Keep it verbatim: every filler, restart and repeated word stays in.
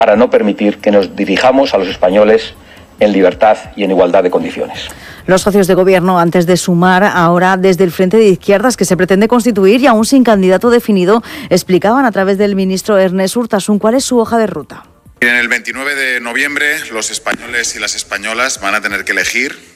para no permitir que nos dirijamos a los españoles en libertad y en igualdad de condiciones. Los socios de gobierno, antes de sumar ahora desde el Frente de Izquierdas que se pretende constituir y aún sin candidato definido, explicaban a través del ministro Ernest Urtasun cuál es su hoja de ruta. En el veintinueve de noviembre los españoles y las españolas van a tener que elegir